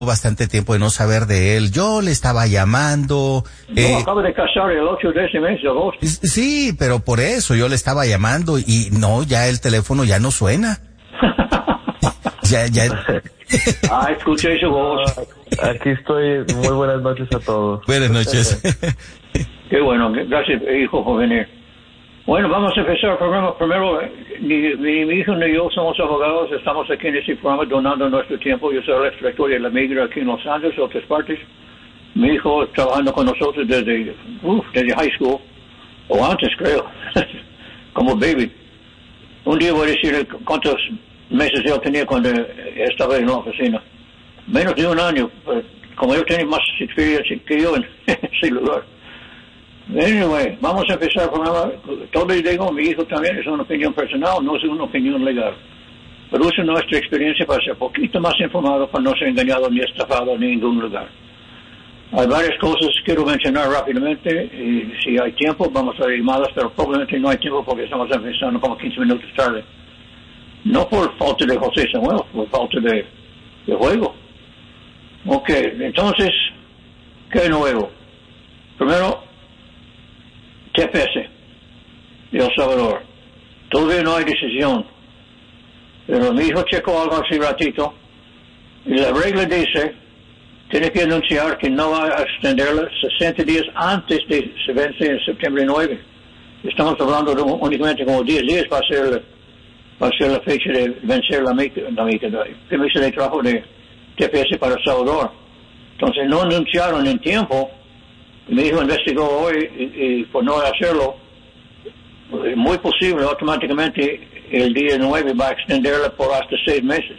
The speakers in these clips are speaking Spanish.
bastante tiempo de no saber de él. Yo le estaba llamando. No, acaba de casar el 8 de ese mes de agosto. Sí, pero por eso yo le estaba llamando y no, ya el teléfono ya no suena. ya. Escuché su voz. Aquí estoy. Muy buenas noches a todos. Buenas noches. Qué bueno, gracias, hijo, por venir. Bueno, vamos a empezar el programa. Primero, ni mi hijo ni yo somos abogados. Estamos aquí en este programa donando nuestro tiempo. Yo soy el extractor de la migra aquí en Los Ángeles, otras partes. Mi hijo trabajando con nosotros desde high school, o antes creo, como baby. Un día voy a decir cuántos meses él tenía cuando estaba en la oficina. Menos de un año, como él tiene más experiencia que yo en ese lugar. Anyway, vamos a empezar el programa. Todo lo digo, mi hijo también es una opinión personal, no es una opinión legal. Pero uso nuestra experiencia para ser un poquito más informado, para no ser engañado ni estafado en ningún lugar. Hay varias cosas que quiero mencionar rápidamente, y si hay tiempo vamos a llamadas, pero probablemente no hay tiempo porque estamos empezando como 15 minutos tarde. No por falta de José Samuel, por falta de juego. Ok, entonces, ¿qué nuevo? Primero, TPS de El Salvador. Todavía no hay decisión. Pero mi hijo checó algo hace ratito. Y la regla dice, tiene que anunciar que no va a extenderla 60 días antes de se vence en septiembre 9. Estamos hablando de únicamente como 10 días para ser la fecha de vencer la permiso de trabajo de TPS para El Salvador. Entonces no anunciaron en tiempo. Mi hijo investigó hoy y por no hacerlo, muy posible automáticamente el día 9 va a extenderla por hasta 6 meses.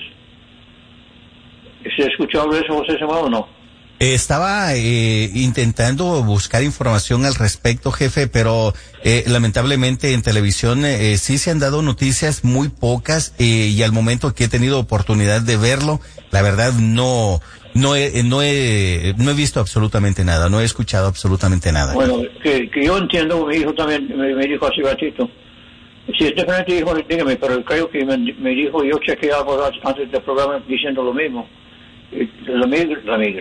¿Se escuchó algo de eso, José Samuel, o no? Estaba intentando buscar información al respecto, jefe, pero lamentablemente en televisión sí se han dado noticias muy pocas y al momento que he tenido oportunidad de verlo, la verdad no he visto absolutamente nada, no he escuchado absolutamente nada. Bueno, que yo entiendo, mi hijo también me dijo hace ratito. Si es diferente, hijo, dígame, pero creo que me dijo, yo chequeé algo antes del programa diciendo lo mismo. La migra.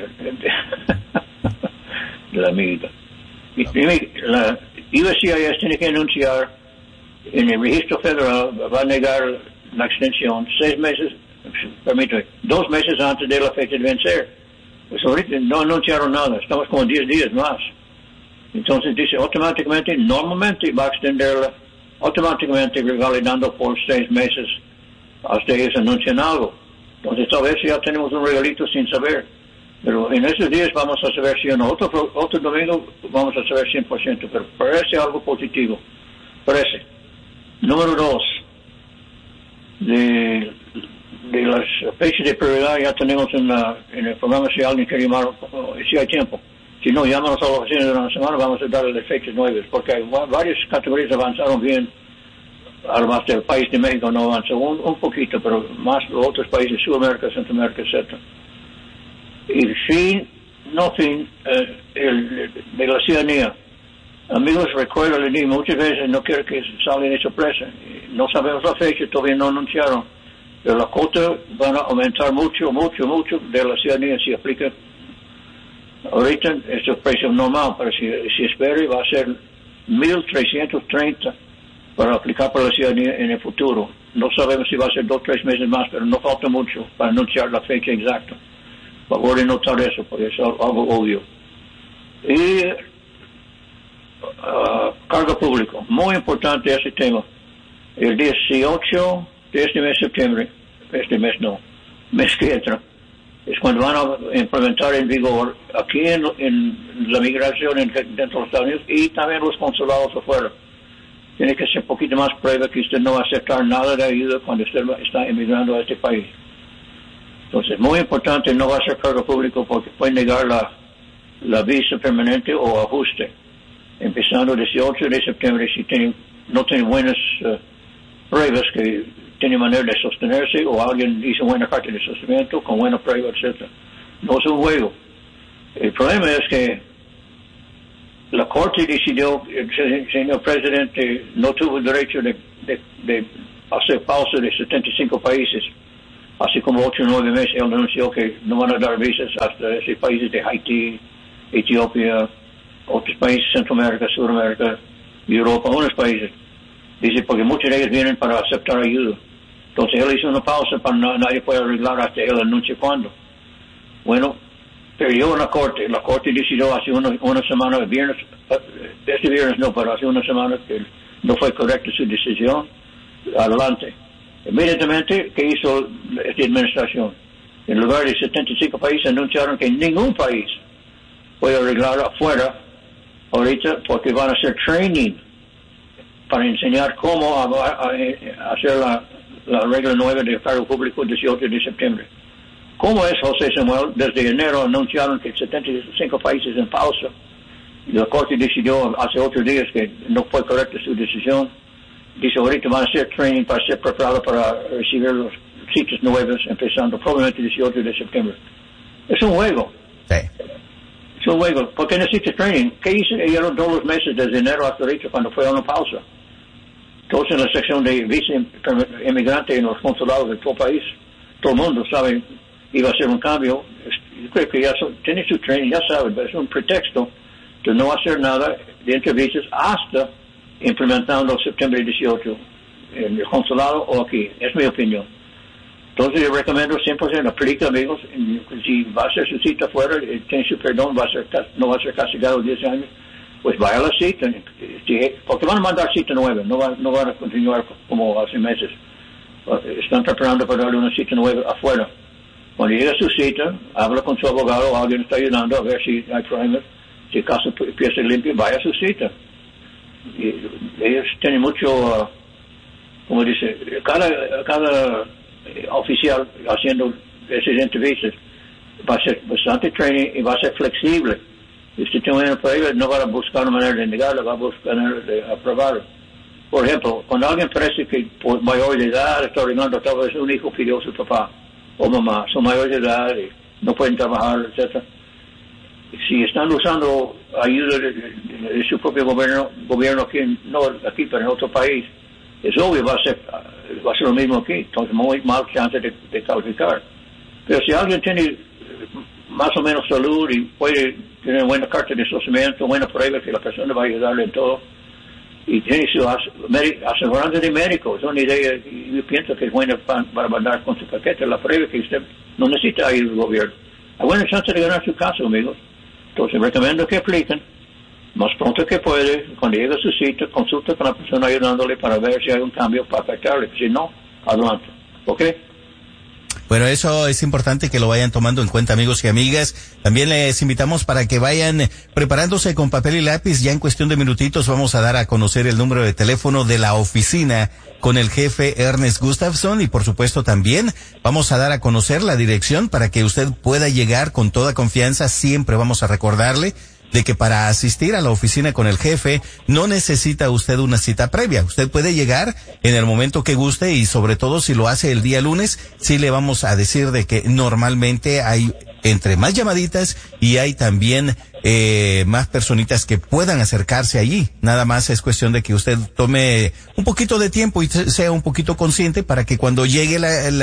La USCIS tiene que anunciar en el registro federal, va a negar la extensión 6 meses, permítame, 2 meses antes de la fecha de vencer. Pues ahorita no anunciaron nada, estamos como 10 días más. Entonces dice automáticamente, normalmente va a extenderla, automáticamente revalidando por 6 meses hasta ellos anuncian algo. Entonces tal vez ya tenemos un regalito sin saber. Pero en esos días vamos a saber si o no. Otro domingo vamos a saber 100%, pero parece algo positivo. Parece. Número 2. De las fechas de prioridad ya tenemos en el programa, si alguien quiere llamar, si hay tiempo. Si no, llámanos a la oficina de una semana, vamos a darle las fechas 9, porque hay varias categorías avanzaron bien. Además del país de México no avanzó un poquito, pero más los otros países, Sudamérica, Centroamérica, etc. Y fin de la ciudadanía. Amigos, recuerdo, les digo, muchas veces no quiero que salgan de sorpresa. No sabemos la fecha, todavía no anunciaron. Pero las cuotas van a aumentar mucho de la ciudadanía si aplica. Ahorita es el precio normal, pero si espera va a ser 1,330 para aplicar para la ciudadanía en el futuro. No sabemos si va a ser 2 o 3 meses más, pero no falta mucho para anunciar la fecha exacta. Por favor de notar eso, porque es algo obvio. Y cargo público, muy importante ese tema. El 18 de este mes de septiembre, mes que entra, es cuando van a implementar en vigor aquí en la migración dentro de los Estados Unidos y también los consulados afuera. Tiene que ser un poquito más prueba que usted no va a aceptar nada de ayuda cuando usted está emigrando a este país. Entonces, muy importante, no va a ser cargo público porque puede negar la visa permanente o ajuste. Empezando el 18 de septiembre, si no tiene buenas pruebas que tiene manera de sostenerse o alguien hizo buena carta de sostenimiento con buena prueba, etc. No es un juego. El problema es que la Corte decidió que el señor presidente no tuvo el derecho de hacer pausa de 75 países Hace como 8 o 9 meses él anunció que no van a dar visas hasta esos países de Haití, Etiopía, otros países, Centroamérica, Sudamérica, Europa, unos países. Dice, porque muchos de ellos vienen para aceptar ayuda. Entonces él hizo una pausa para nadie puede arreglar hasta él anuncie cuándo. Bueno, perdió en la corte decidió hace una semana, este viernes no, pero hace una semana que no fue correcta su decisión. Adelante. Inmediatamente, ¿qué hizo esta administración? En lugar de 75 países anunciaron que ningún país puede arreglar afuera ahorita porque van a hacer training para enseñar cómo hacer la regla nueva de cargo público el 18 de septiembre. ¿Cómo es, José Samuel? Desde enero anunciaron que 75 países en pausa. Y la Corte decidió hace 8 días que no fue correcta su decisión. Dice, ahorita van a hacer training para ser preparados para recibir los sitios nuevos, empezando probablemente el 18 de septiembre. Es un juego. Sí. Es un juego. ¿Por qué necesitas training? ¿Qué hicieron todos los meses desde enero hasta ahorita cuando fue a una pausa? Todos en la sección de visa inmigrante en los consulados de todo el país, todo el mundo sabe iba a ser un cambio. Yo creo que ya tiene su training, ya saben, pero es un pretexto de no hacer nada de entrevistas hasta implementando septiembre 18 en el consulado o aquí. Es mi opinión. Entonces yo recomiendo 100% aplica, amigos. Si va a hacer su cita afuera, tiene su perdón, no va a ser castigado 10 años, pues vaya a la cita. Porque van a mandar cita nueva, no van a continuar como hace meses. Están preparando para darle una cita nueva afuera. Cuando llega a su cita, habla con su abogado, alguien está ayudando a ver si hay problemas. Si el caso empieza limpio, vaya a su cita. Y ellos tienen mucho, como dice, cada oficial haciendo esas entrevistas va a ser bastante training y va a ser flexible. Y si tiene una prueba, no va a buscar una manera de negarla, va a buscar una manera de aprobarla. Por ejemplo, cuando alguien parece que por mayor de edad está arreglando, tal vez un hijo pidió a su papá o mamá, son mayores de edad y no pueden trabajar, etcétera. Si están usando ayuda de su propio gobierno aquí, no aquí, pero en otro país, es obvio va a ser lo mismo aquí, entonces muy mal chance de calificar. Pero si alguien tiene más o menos salud y puede tener buena carta de asociamiento, buena prueba que la persona va a ayudarle en todo, y tiene su aseguranza de médico, es una idea, yo pienso que es buena para mandar con su paquete, la prueba que usted no necesita ayuda del gobierno. Hay buena chance de ganar su caso, amigos. Entonces recomiendo que apliquen más pronto que puede. Cuando llegue a su sitio, consulta con la persona ayudándole para ver si hay un cambio para afectarle. Si no, adelante. ¿Ok? Bueno, eso es importante que lo vayan tomando en cuenta, amigos y amigas. También les invitamos para que vayan preparándose con papel y lápiz. Ya en cuestión de minutitos vamos a dar a conocer el número de teléfono de la oficina con el jefe Ernest Gustafson y por supuesto también vamos a dar a conocer la dirección para que usted pueda llegar con toda confianza. Siempre vamos a recordarle de que para asistir a la oficina con el jefe no necesita usted una cita previa. Usted puede llegar en el momento que guste y sobre todo si lo hace el día lunes, sí le vamos a decir de que normalmente hay entre más llamaditas y hay también más personitas que puedan acercarse allí. Nada más es cuestión de que usted tome un poquito de tiempo y sea un poquito consciente para que cuando llegue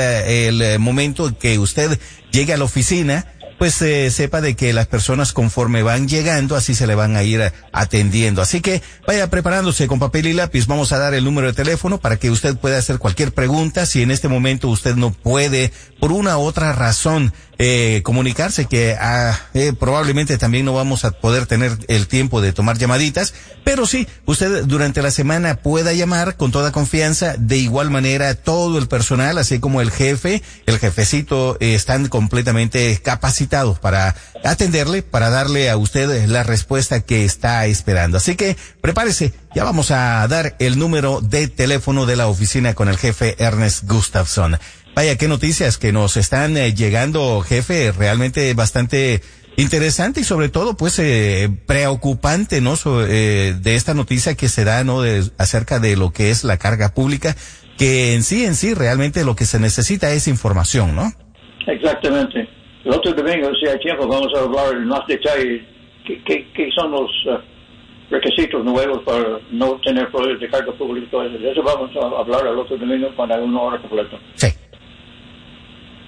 el momento que usted llegue a la oficina, pues sepa de que las personas conforme van llegando, así se le van a ir atendiendo. Así que vaya preparándose con papel y lápiz. Vamos a dar el número de teléfono para que usted pueda hacer cualquier pregunta. Si en este momento usted no puede, por una u otra razón, comunicarse, que probablemente también no vamos a poder tener el tiempo de tomar llamaditas, pero sí, usted durante la semana pueda llamar con toda confianza. De igual manera, todo el personal, así como el jefe, el jefecito, están completamente capacitados para atenderle, para darle a usted la respuesta que está esperando. Así que prepárese, ya vamos a dar el número de teléfono de la oficina con el jefe Ernest Gustafson. Vaya, qué noticias que nos están llegando, jefe, realmente bastante interesante y sobre todo, pues, preocupante, ¿no? De esta noticia que se da, ¿no? Acerca de lo que es la carga pública, que en sí, realmente lo que se necesita es información, ¿no? Exactamente. El otro domingo, si hay tiempo, vamos a hablar en más detalle qué son los requisitos nuevos para no tener problemas de carga pública. Eso vamos a hablar el otro domingo cuando hay una hora completa. Sí.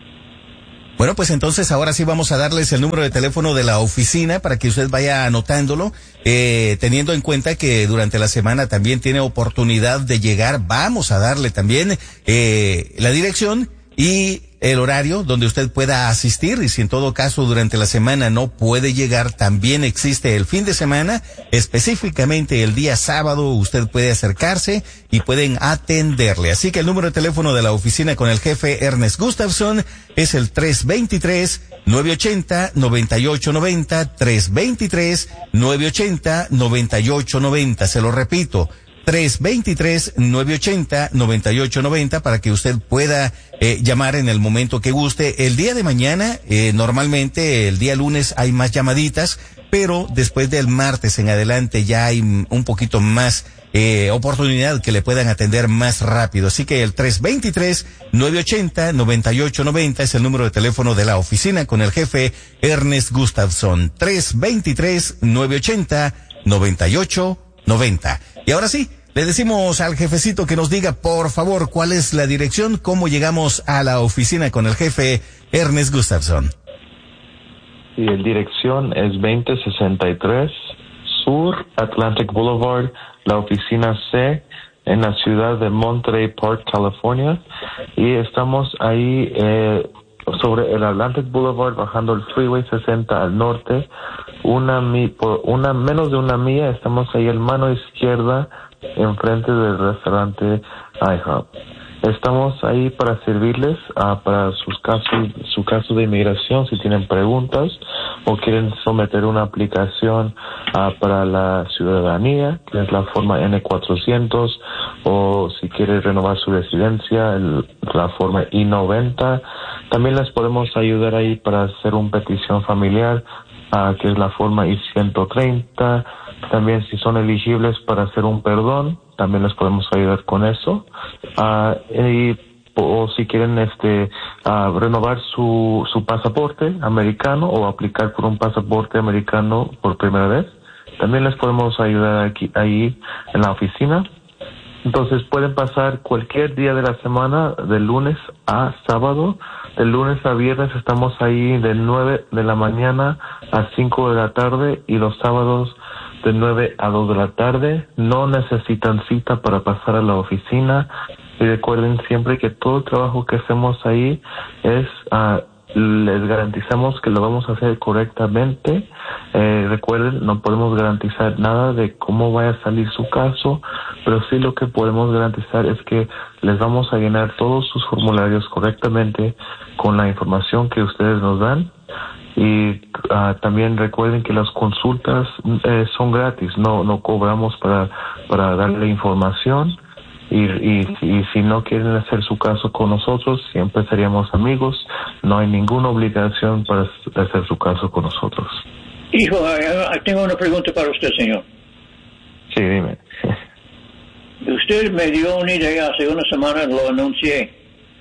Bueno, pues entonces ahora sí vamos a darles el número de teléfono de la oficina para que usted vaya anotándolo, teniendo en cuenta que durante la semana también tiene oportunidad de llegar. Vamos a darle también la dirección y el horario donde usted pueda asistir, y si en todo caso durante la semana no puede llegar, también existe el fin de semana, específicamente el día sábado usted puede acercarse y pueden atenderle. Así que el número de teléfono de la oficina con el jefe Ernest Gustafson es el 323-980-9890, 323-980-9890, se lo repito, 323-980-9890 para que usted pueda llamar en el momento que guste. El día de mañana, normalmente el día lunes hay más llamaditas, pero después del martes en adelante ya hay un poquito más oportunidad que le puedan atender más rápido. Así que el 323-980-9890 es el número de teléfono de la oficina con el jefe Ernest Gustafson. 323-980-9890. Y ahora sí, le decimos al jefecito que nos diga, por favor, cuál es la dirección, cómo llegamos a la oficina con el jefe Ernest Gustafson. Y la dirección es 2063 Sur Atlantic Boulevard, la oficina C, en la ciudad de Monterey Park, California. Y estamos ahí sobre el Atlantic Boulevard, bajando el Freeway 60 al norte. Menos de una milla, estamos ahí en mano izquierda, enfrente del restaurante IHOP. Estamos ahí para servirles para su caso de inmigración, si tienen preguntas o quieren someter una aplicación para la ciudadanía, que es la forma N400, o si quiere renovar su residencia, la forma I-90. También les podemos ayudar ahí para hacer una petición familiar, que es la forma I-130. También si son elegibles para hacer un perdón, también les podemos ayudar con eso. O si quieren renovar su pasaporte americano o aplicar por un pasaporte americano por primera vez, también les podemos ayudar ahí en la oficina. Entonces pueden pasar cualquier día de la semana, de lunes a sábado. De lunes a viernes estamos ahí de 9 de la mañana a 5 de la tarde, y los sábados de 9 a 2 de la tarde. No necesitan cita para pasar a la oficina. Y recuerden siempre que todo el trabajo que hacemos ahí les garantizamos que lo vamos a hacer correctamente. Recuerden, no podemos garantizar nada de cómo vaya a salir su caso, pero sí lo que podemos garantizar es que les vamos a llenar todos sus formularios correctamente con la información que ustedes nos dan. Y también recuerden que las consultas son gratis, no cobramos para darle información. Y si no quieren hacer su caso con nosotros, siempre seríamos amigos. No hay ninguna obligación para hacer su caso con nosotros. Hijo, tengo una pregunta para usted, señor. Sí, dime. Usted me dio una idea hace una semana, lo anuncié.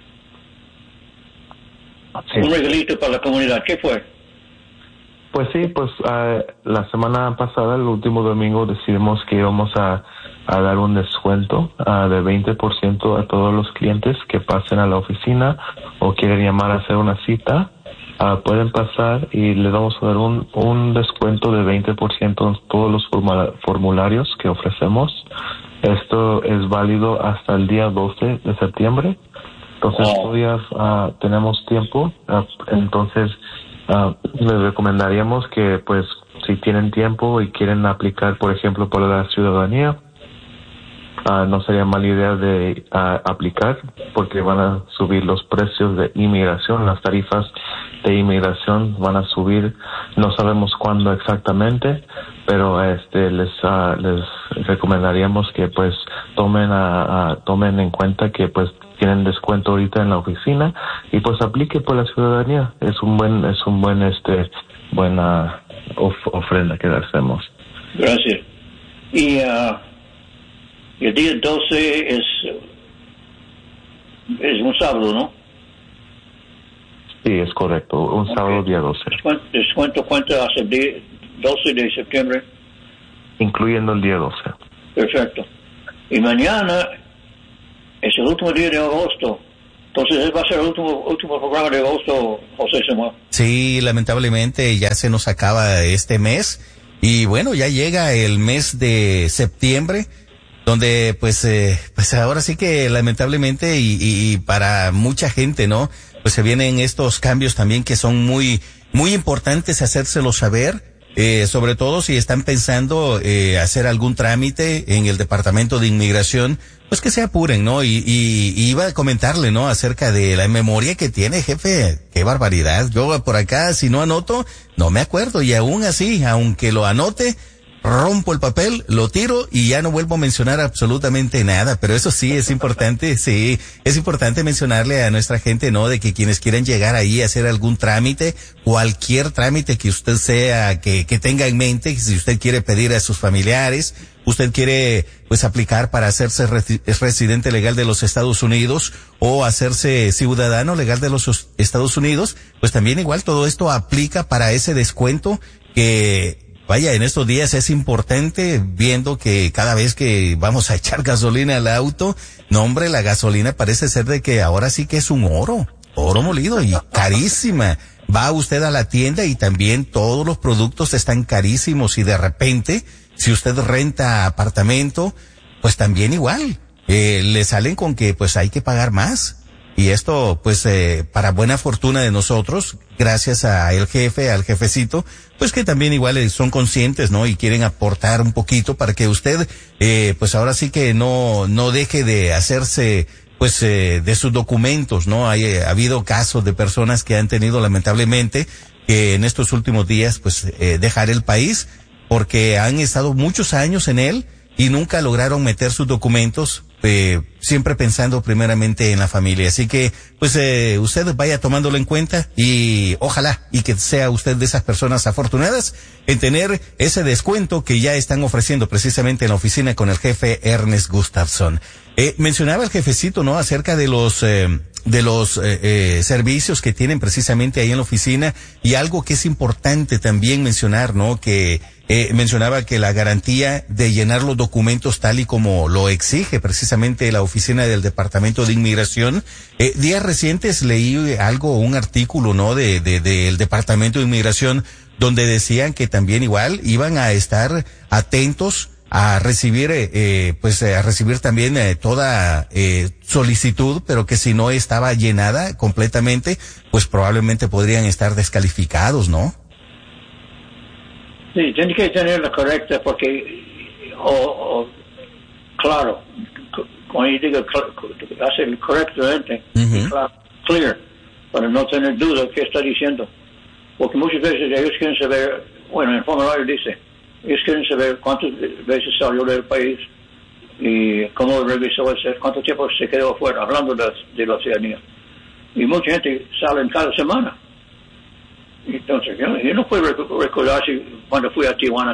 Sí. Un regalito para la comunidad. ¿Qué fue? Pues sí, la semana pasada, el último domingo, decidimos que íbamos a dar un descuento de 20% a todos los clientes que pasen a la oficina o quieren llamar a hacer una cita. Pueden pasar y les vamos a dar un descuento de 20% en todos los formularios que ofrecemos. Esto es válido hasta el día 12 de septiembre. Entonces todavía tenemos tiempo. Entonces les recomendaríamos que, pues, si tienen tiempo y quieren aplicar, por ejemplo, para la ciudadanía, no sería mala idea de aplicar, porque van a subir los precios de inmigración, las tarifas de inmigración van a subir, no sabemos cuándo exactamente, pero les recomendaríamos que pues tomen en cuenta que pues tienen descuento ahorita en la oficina y pues aplique por la ciudadanía. Es un buen buena ofrenda que hacemos. Gracias. Y el día 12 es un sábado, ¿no? Sí, es correcto, un sábado día 12. ¿Descuento cuánto hace el día 12 de septiembre? Incluyendo el día 12. Perfecto. Y mañana es el último día de agosto. Entonces, ese va a ser el último programa de agosto, José Samuel. Sí, lamentablemente ya se nos acaba este mes y bueno, ya llega el mes de septiembre, donde pues ahora sí que lamentablemente y para mucha gente, ¿no? Pues se vienen estos cambios también que son muy importantes hacérselo saber. Sobre todo si están pensando hacer algún trámite en el Departamento de Inmigración, pues que se apuren, ¿no? Y iba a comentarle, ¿no? Acerca de la memoria que tiene, jefe. Qué barbaridad. Yo por acá, si no anoto, no me acuerdo. Y aún así, aunque lo anote, rompo el papel, lo tiro y ya no vuelvo a mencionar absolutamente nada. Pero eso sí es importante, sí, es importante mencionarle a nuestra gente, ¿no? De que quienes quieran llegar ahí a hacer algún trámite, cualquier trámite que usted que tenga en mente, si usted quiere pedir a sus familiares, usted quiere pues aplicar para hacerse residente legal de los Estados Unidos o hacerse ciudadano legal de los Estados Unidos, pues también igual todo esto aplica para ese descuento que vaya, en estos días es importante, viendo que cada vez que vamos a echar gasolina al auto, no hombre, la gasolina parece ser de que ahora sí que es un oro molido y carísima. Va usted a la tienda y también todos los productos están carísimos y de repente, si usted renta apartamento, pues también igual, le salen con que pues hay que pagar más. Y esto, pues, para buena fortuna de nosotros, gracias al jefecito, pues que también igual son conscientes, ¿no? Y quieren aportar un poquito para que usted, pues ahora sí que no deje de hacerse, pues, de sus documentos, ¿no? Ha habido casos de personas que han tenido lamentablemente que en estos últimos días, pues, dejar el país porque han estado muchos años en él y nunca lograron meter sus documentos, siempre pensando primeramente en la familia. Así que, pues, usted vaya tomándolo en cuenta y ojalá y que sea usted de esas personas afortunadas en tener ese descuento que ya están ofreciendo precisamente en la oficina con el jefe Ernest Gustafson. Mencionaba el jefecito, ¿no? Acerca de los servicios que tienen precisamente ahí en la oficina y algo que es importante también mencionar, ¿no? Que mencionaba que la garantía de llenar los documentos tal y como lo exige precisamente la oficina del Departamento de Inmigración. Días recientes leí un artículo, ¿no? del Departamento de Inmigración donde decían que también igual iban a estar atentos a recibir, a recibir también toda solicitud, pero que si no estaba llenada completamente, pues probablemente podrían estar descalificados, ¿no? Sí, tiene que tener la correcta porque, claro, cuando yo digo hacer correctamente, claro, clear, para no tener duda de qué está diciendo. Porque muchas veces ellos quieren saber, bueno, en el formulario dice, ellos quieren saber cuántas veces salió del país y cómo revisó ese, cuánto tiempo se quedó afuera, hablando de la ciudadanía. Y mucha gente sale cada semana. Entonces, yo no puedo recordar si cuando fui a Tijuana.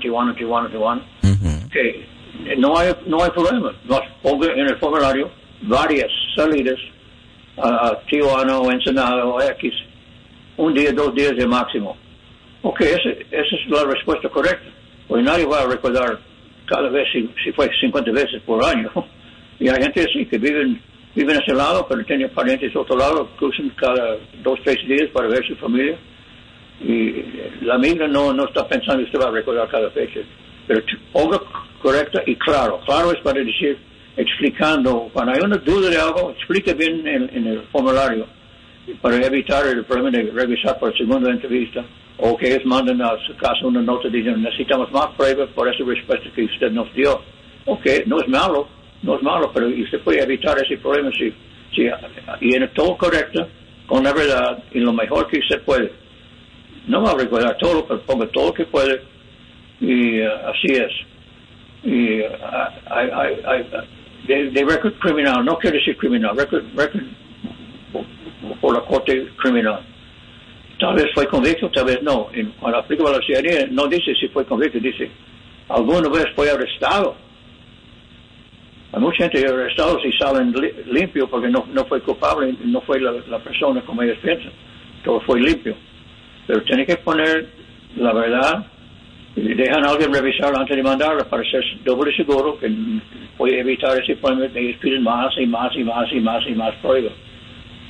Que no hay problema. Nos pongo en el formulario varias salidas a Tijuana o Ensenada o X, un día, 2 días de máximo. Ok, esa es la respuesta correcta. Pues nadie va a recordar cada vez si fue 50 veces por año. Y hay gente así que viven a ese lado, pero tienen parientes a otro lado, cruzan cada 2-3 días para ver su familia. Y la migra no está pensando que usted va a recordar cada fecha. Pero ponga correcta y claro. Claro es para decir, explicando, cuando hay una duda de algo, explique bien en el formulario para evitar el problema de revisar por segunda entrevista o que ellos manden a su casa una nota diciendo necesitamos más pruebas por esa respuesta que usted nos dio. Ok, no es malo, pero usted puede evitar ese problema si tiene todo correcto, con la verdad y lo mejor que usted puede. No va a recordar todo, pero ponga todo lo que puede y así es. Y de récord criminal, no quiere decir criminal, récord por la corte criminal. Tal vez fue convicto, tal vez no. Cuando aplica a la ciudadanía, no dice si fue convicto, dice alguna vez fue arrestado. Hay mucha gente arrestada si salen limpio porque no fue culpable, no fue la persona como ellos piensan. Todo fue limpio. Pero tiene que poner la verdad y dejan a alguien revisar antes de mandarla para ser doble seguro que puede evitar ese problema. Ellos piden más y más pruebas.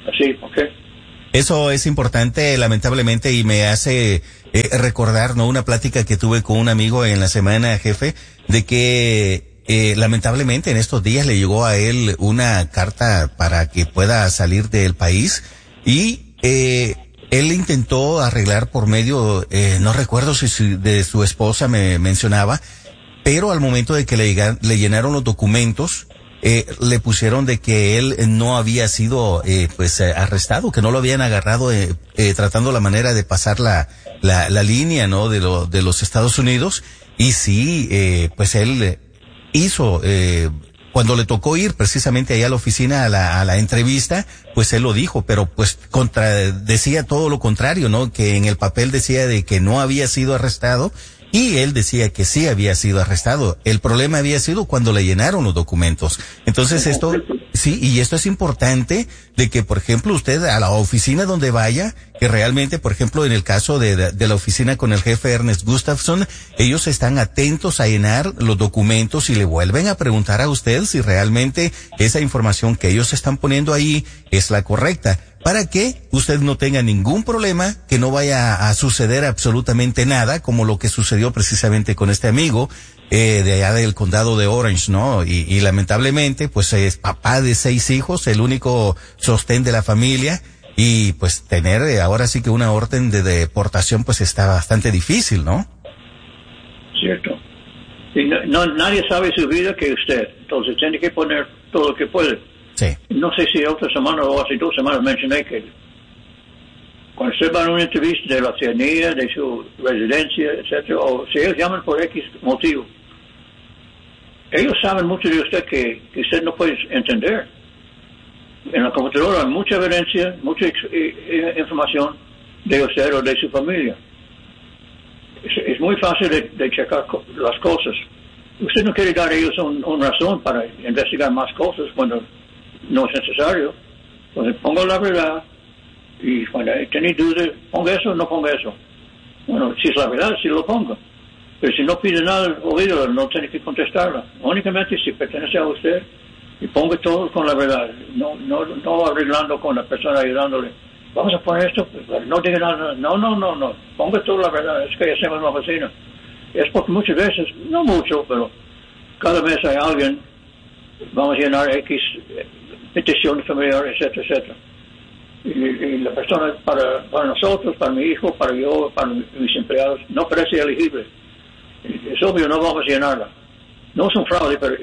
Así, ¿ok? Eso es importante, lamentablemente, y me hace recordar, ¿no? Una plática que tuve con un amigo en la semana, jefe, de que lamentablemente en estos días le llegó a él una carta para que pueda salir del país y él intentó arreglar por medio, no recuerdo si de su esposa me mencionaba, pero al momento de que le llenaron los documentos, le pusieron de que él no había sido arrestado, que no lo habían agarrado tratando la manera de pasar la línea, ¿no? de los Estados Unidos. Y sí, pues él hizo cuando le tocó ir precisamente allá a la oficina a la entrevista, pues él lo dijo, pero pues decía todo lo contrario, ¿no? Que en el papel decía de que no había sido arrestado. Y él decía que sí había sido arrestado. El problema había sido cuando le llenaron los documentos. Entonces esto es importante de que, por ejemplo, usted a la oficina donde vaya, que realmente, por ejemplo, en el caso de la oficina con el jefe Ernest Gustafson, ellos están atentos a llenar los documentos y le vuelven a preguntar a usted si realmente esa información que ellos están poniendo ahí es la correcta, para que usted no tenga ningún problema, que no vaya a suceder absolutamente nada, como lo que sucedió precisamente con este amigo de allá del condado de Orange, ¿no? Y lamentablemente, pues es papá de 6 hijos, el único sostén de la familia, y pues tener ahora sí que una orden de deportación pues está bastante difícil, ¿no? Cierto. Y nadie sabe su vida que usted, entonces tiene que poner todo lo que puede. Sí. No sé si otra semana o hace 2 semanas mencioné que cuando usted va a una entrevista de la ciudadanía, de su residencia, etcétera, o si ellos llaman por X motivo, ellos saben mucho de usted que usted no puede entender. En la computadora hay mucha evidencia, mucha información de usted o de su familia. Es muy fácil de checar las cosas. Usted no quiere dar a ellos una razón para investigar más cosas cuando no es necesario. Entonces ponga la verdad y cuando tiene dudas, ponga eso o no ponga eso. Bueno, si es la verdad, sí lo pongo. Pero si no pide nada, olvídalo, no tiene que contestarla. Únicamente si pertenece a usted y ponga todo con la verdad. No arreglando con la persona ayudándole. Vamos a poner esto, no diga nada. No. Ponga todo la verdad. Es que hacemos en la oficina. Es porque muchas veces, no mucho, pero cada vez hay alguien, vamos a llenar X peticiones familiares, etcétera. Y la persona para nosotros, para mi hijo, para yo, para mis empleados, no parece elegible. Es obvio, no vamos a llenarla. No es un fraude, pero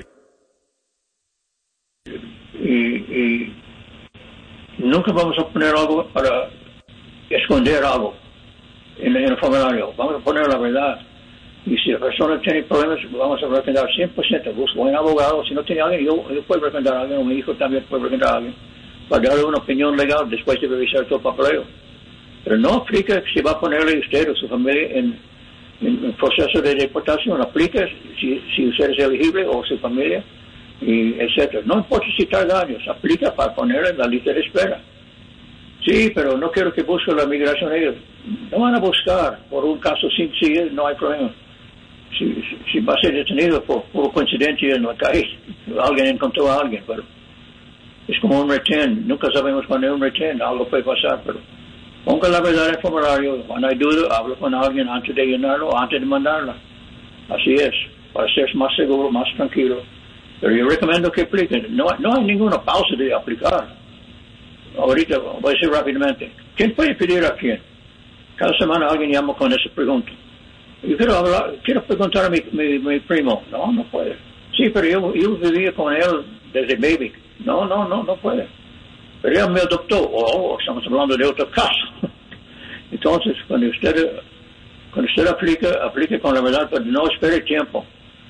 y nunca vamos a poner algo para esconder algo en el formulario. Vamos a poner la verdad. Y si la persona tiene problemas, vamos a recomendar 100%. Busco un abogado. Si no tiene alguien, yo puedo recomendar a alguien, o mi hijo también puede recomendar a alguien, para darle una opinión legal después de revisar todo el papeleo. Pero no aplica si va a ponerle usted o su familia en proceso de deportación. Aplica si usted es elegible o su familia, y etcétera. No importa si tarda años, aplica para ponerle en la lista de espera. Sí, pero no quiero que busque la migración ellos. No van a buscar por un caso sin seguir, no hay problema. Si va a ser detenido por coincidencia en la calle, alguien encontró a alguien, pero es como un retén. Nunca sabemos cuando hay un retén, algo puede pasar, pero ponga la verdad en el formulario. Cuando hay duda, habla con alguien antes de llenarlo, antes de mandarla. Así es, para ser más seguro, más tranquilo. Pero yo recomiendo que apliquen. No hay ninguna pausa de aplicar. Ahorita voy a decir rápidamente. ¿Quién puede pedir a quién? Cada semana alguien llama con esa pregunta. Yo quiero preguntar a mi primo. No puede. Sí, pero yo vivía con él desde baby. No puede. Pero él me adoptó. Estamos hablando de otro caso. Entonces, cuando usted aplique con la verdad, pero no espere tiempo.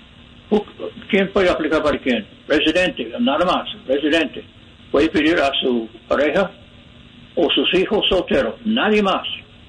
¿Quién puede aplicar para quién? Residente, nada más, residente. Puede pedir a su pareja o sus hijos solteros, nadie más.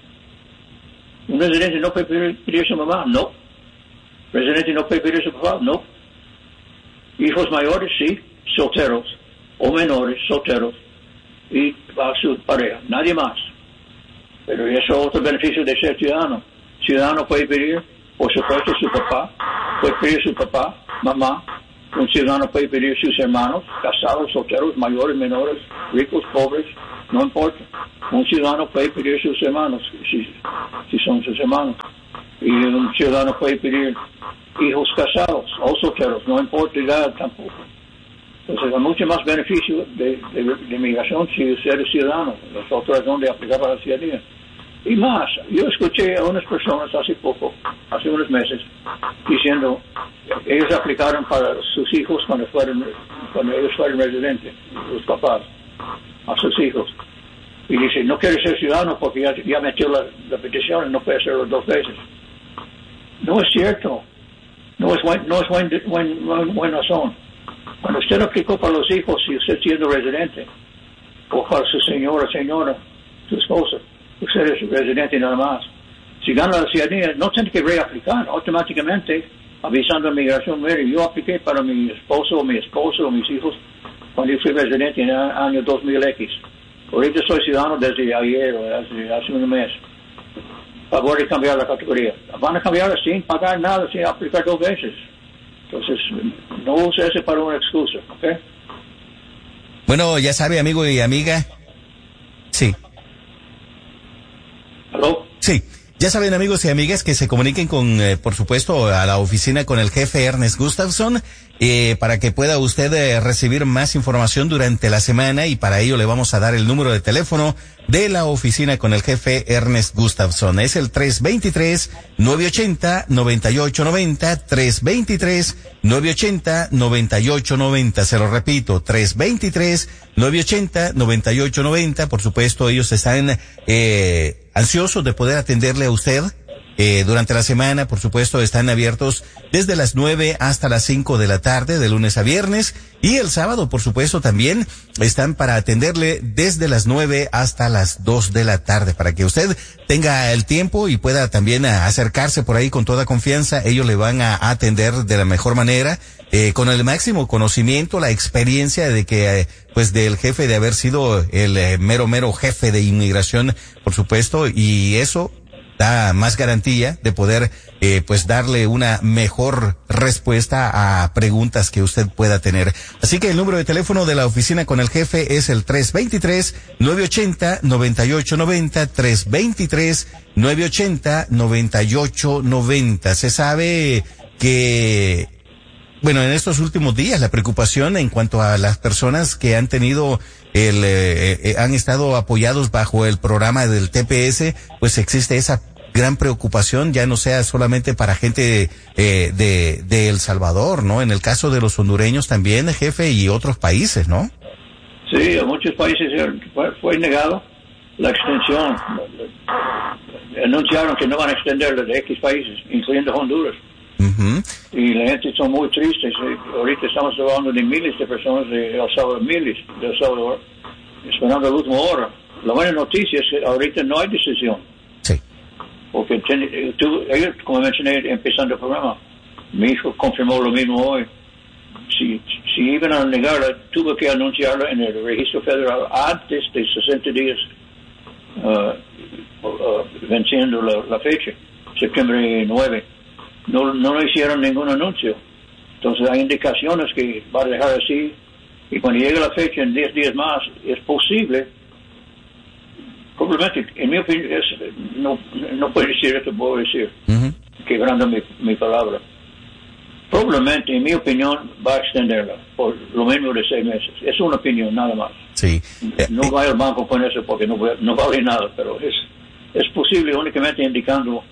Un residente no puede pedir a su mamá, no. Residente no puede pedir a su papá, no. Hijos mayores, sí, solteros, o menores, solteros, y a su pareja, nadie más. Pero eso es otro beneficio de ser ciudadano. Ciudadano puede pedir, por supuesto, su papá, puede pedir su papá, mamá. Un ciudadano puede pedir sus hermanos, casados, solteros, mayores, menores, ricos, pobres, no importa. Un ciudadano puede pedir sus hermanos, si son sus hermanos. Y un ciudadano puede pedir hijos casados o solteros, no importa edad tampoco. Entonces, hay mucho más beneficio de inmigración si usted es ciudadano. Es otra razón de aplicar para la ciudadanía. Y más, yo escuché a unas personas hace unos meses, diciendo ellos aplicaron para sus hijos cuando ellos fueron residentes, los papás, a sus hijos. Y dice, no quiere ser ciudadano porque ya metió la petición y no puede hacerlo 2 veces. No es cierto. No es buena razón. Cuando usted aplicó para los hijos, si usted siendo residente, o para su señora, su esposa, usted es residente nada más. Si gana la ciudadanía, no tiene que reaplicar automáticamente, avisando a migración. Mire, yo apliqué para mi esposo o mis hijos cuando yo fui residente en el año 2000X. Ahorita soy ciudadano desde ayer o hace un mes. Favor de cambiar la categoría. Van a cambiar sin pagar nada, sin aplicar 2 veces. Entonces, no use eso para una excusa, ¿ok? Bueno, ya sabe, amigo y amiga. Sí. ¿Aló? Sí. Ya saben, amigos y amigas, que se comuniquen con, por supuesto, a la oficina con el jefe Ernest Gustafson, para que pueda usted recibir más información durante la semana, y para ello le vamos a dar el número de teléfono de la oficina con el jefe Ernest Gustafson. Es el 323-980-9890, 323-980-9890. Se lo repito, 323-980-9890. Por supuesto, ellos están ansiosos de poder atenderle a usted durante la semana. Por supuesto, están abiertos desde las 9 hasta las 5 de la tarde, de lunes a viernes, y el sábado, por supuesto, también están para atenderle desde las 9 hasta las 2 de la tarde, para que usted tenga el tiempo y pueda también acercarse por ahí con toda confianza. Ellos le van a atender de la mejor manera, con el máximo conocimiento, la experiencia de que, pues, del jefe, de haber sido el mero jefe de inmigración, por supuesto, y eso da más garantía de poder, pues, darle una mejor respuesta a preguntas que usted pueda tener. Así que el número de teléfono de la oficina con el jefe es el 323-980-9890, 323-980-9890. Se sabe que, bueno, en estos últimos días la preocupación en cuanto a las personas que han tenido han estado apoyados bajo el programa del TPS, pues existe esa gran preocupación, ya no sea solamente para gente de El Salvador, ¿no? En el caso de los hondureños también, jefe, y otros países, ¿no? Sí, a muchos países fue negado la extensión. Anunciaron que no van a extenderlo de X países, incluyendo Honduras. Uh-huh. Y la gente son muy tristes. Ahorita estamos hablando de miles de personas de El Salvador, esperando la última hora. La buena noticia es que ahorita no hay decisión. Sí. Porque ellos, como mencioné empezando el programa, mi hijo confirmó lo mismo hoy. Si iban a negarla, tuve que anunciarla en el registro federal antes de 60 días venciendo la fecha, septiembre 9. No hicieron ningún anuncio. Entonces hay indicaciones que va a dejar así, y cuando llegue la fecha en 10 días más, es posible. Probablemente, en mi opinión, no puedo decir esto, puedo decir, uh-huh, quebrando mi palabra. Probablemente, en mi opinión, va a extenderla por lo menos de 6 meses. Es una opinión, nada más. Sí. No vaya al banco con eso porque no vale nada, pero es posible, únicamente indicando.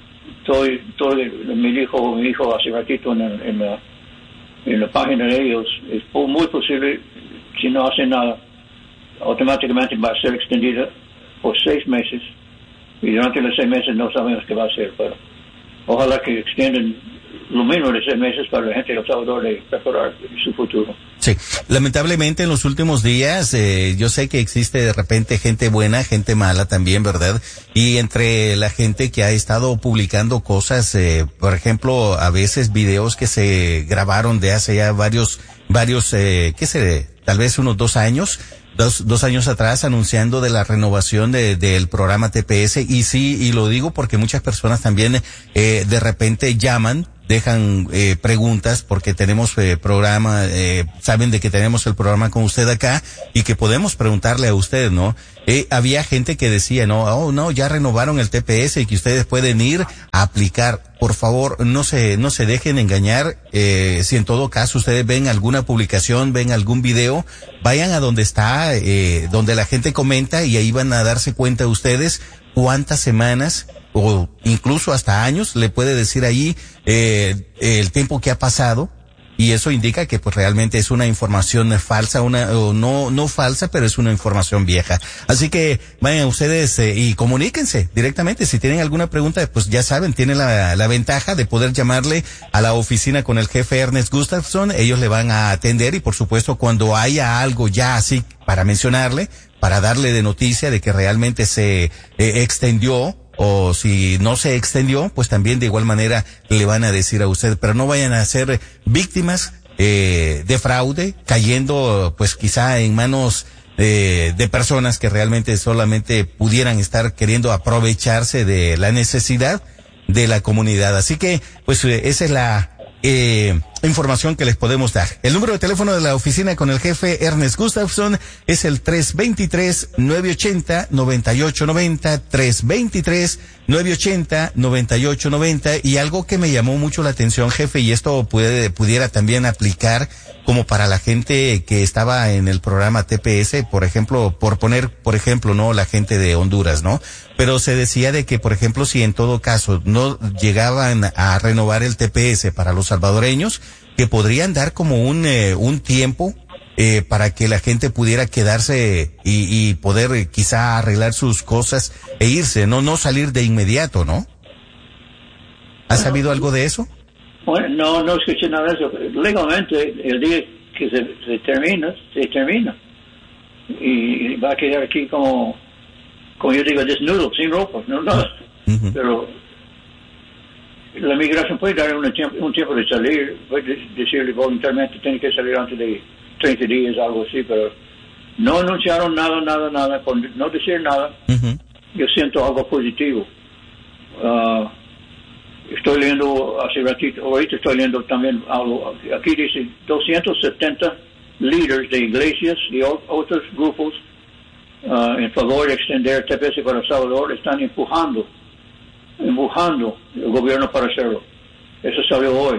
Me dijo hace ratito en la página de ellos, es muy posible, si no hacen nada, automáticamente va a ser extendida por 6 meses, y durante los 6 meses no sabemos qué va a hacer, pero ojalá que extiendan lo menos de 6 meses para la gente de El Salvador de preparar su futuro. Sí, lamentablemente en los últimos días, yo sé que existe de repente gente buena, gente mala también, ¿verdad? Y entre la gente que ha estado publicando cosas, por ejemplo, a veces videos que se grabaron de hace ya varios, tal vez unos 2 años, dos años atrás, anunciando de la renovación del programa TPS, y sí, y lo digo porque muchas personas también de repente llaman dejan preguntas porque tenemos programa, saben de que tenemos el programa con usted acá y que podemos preguntarle a usted, ¿no? Había gente que decía, no, ya renovaron el TPS y que ustedes pueden ir a aplicar. Por favor, no se dejen engañar. Si en todo caso ustedes ven alguna publicación, ven algún video, vayan a donde está, donde la gente comenta, y ahí van a darse cuenta ustedes cuántas semanas o incluso hasta años le puede decir ahí el tiempo que ha pasado. Y eso indica que pues realmente es una información falsa, no falsa, pero es una información vieja. Así que vayan ustedes y comuníquense directamente. Si tienen alguna pregunta, pues ya saben, tienen la ventaja de poder llamarle a la oficina con el jefe Ernest Gustafson. Ellos le van a atender y por supuesto cuando haya algo ya así para mencionarle, para darle de noticia de que realmente se extendió, o si no se extendió, pues también de igual manera le van a decir a usted, pero no vayan a ser víctimas de fraude, cayendo pues quizá en manos de personas que realmente solamente pudieran estar queriendo aprovecharse de la necesidad de la comunidad. Así que pues esa es la información que les podemos dar. El número de teléfono de la oficina con el jefe Ernest Gustafson es el 323-980-9890, 323-980-9890. Y algo que me llamó mucho la atención, jefe, y esto pudiera también aplicar como para la gente que estaba en el programa TPS, por ejemplo, ¿no? La gente de Honduras, ¿no? Pero se decía de que, por ejemplo, si en todo caso no llegaban a renovar el TPS para los salvadoreños, que podrían dar como un tiempo para que la gente pudiera quedarse y poder quizá arreglar sus cosas e irse, no salir de inmediato, ¿no? ¿Has sabido algo de eso? Bueno, no escuché nada de eso. Legalmente, el día que se termina. Y va a quedar aquí como yo digo, desnudo, sin ropa, no. Uh-huh. Pero la migración puede dar un tiempo de salir, puede decirle voluntariamente, tiene que salir antes de 30 días, algo así, pero no anunciaron nada, por no decir nada. Uh-huh. Yo siento algo positivo. Estoy leyendo hace ratito, ahorita estoy leyendo también algo, aquí dice 270 líderes de iglesias y otros grupos en favor de extender TPS para El Salvador están empujando el gobierno para hacerlo. Eso salió hoy.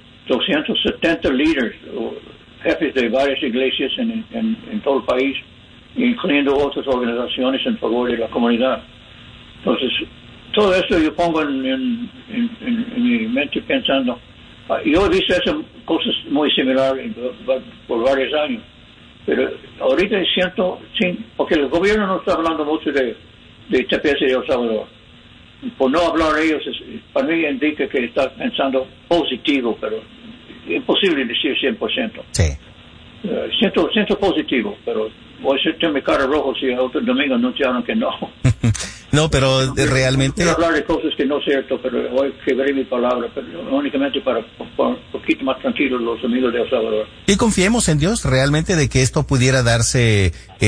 270 líderes, jefes de varias iglesias en todo el país, incluyendo otras organizaciones en favor de la comunidad. Entonces, todo esto yo pongo en mi mente pensando. Yo he visto esas cosas muy similares por varios años. Pero ahorita siento, porque el gobierno no está hablando mucho de TPS de El Salvador. Por no hablar de ellos, para mí indica que está pensando positivo, pero imposible decir 100%. Sí. Siento positivo, pero voy a sentir mi cara roja si el otro domingo anunciaron que no. No, pero realmente... No quiero hablar de cosas que no es cierto, pero hoy quebré mi palabra, pero únicamente para un poquito más tranquilos los amigos de El Salvador. Y confiemos en Dios realmente de que esto pudiera darse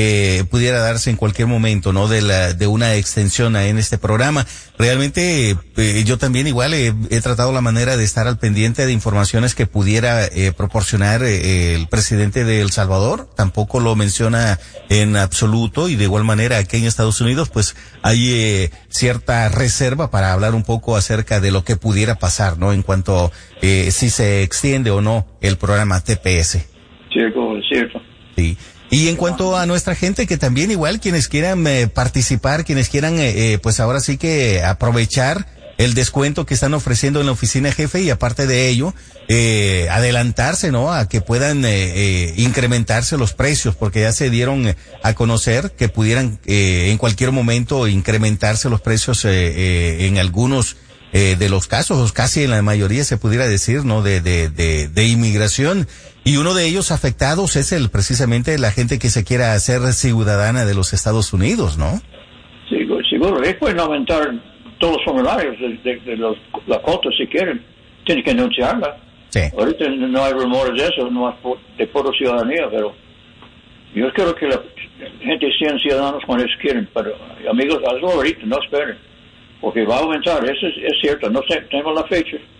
en cualquier momento, ¿no? De una extensión en este programa. Realmente yo también igual he tratado la manera de estar al pendiente de informaciones que pudiera proporcionar el presidente de El Salvador. Tampoco lo menciona en absoluto, y de igual manera aquí en Estados Unidos pues hay cierta reserva para hablar un poco acerca de lo que pudiera pasar, ¿no? En cuanto si se extiende o no el programa TPS. Cierto. Sí. Y en cuanto a nuestra gente, que también igual quienes quieran participar, quienes quieran pues ahora sí que aprovechar el descuento que están ofreciendo en la oficina, jefe, y aparte de ello, adelantarse, ¿no? A que puedan incrementarse los precios, porque ya se dieron a conocer que pudieran en cualquier momento incrementarse los precios en algunos de los casos, casi en la mayoría se pudiera decir, ¿no? De inmigración. Y uno de ellos afectados es precisamente la gente que se quiera hacer ciudadana de los Estados Unidos, ¿no? Sí, seguro. Ellos pueden aumentar todos los formularios de la cuota si quieren. Tienen que anunciarla. Sí. Ahorita no hay rumores de eso, no hay de pura ciudadanía, pero yo creo que la gente sean ciudadanos cuando ellos quieren. Pero amigos, hazlo ahorita, no esperen, porque va a aumentar. Eso es cierto. No tenemos la fecha,